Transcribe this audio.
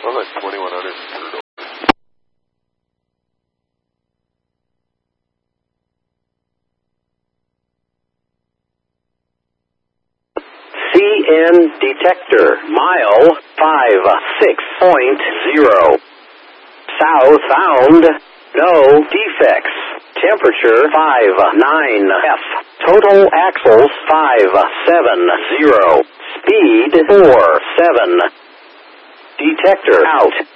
Well, like 2100. CN detector, mile 56.0. Southbound, no defects. Temperature 59F. Total axles 570. Speed 47. Detector out.